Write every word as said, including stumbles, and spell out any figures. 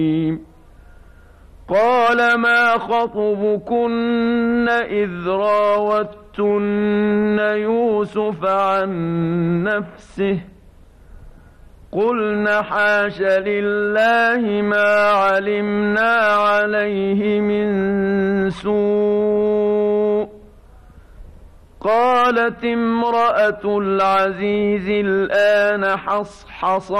قال ما خطبكن إذ راوتن يوسف عن نفسه قلن حاش لله ما علمنا عليه من سوء قالت امرأة العزيز الآن حصحص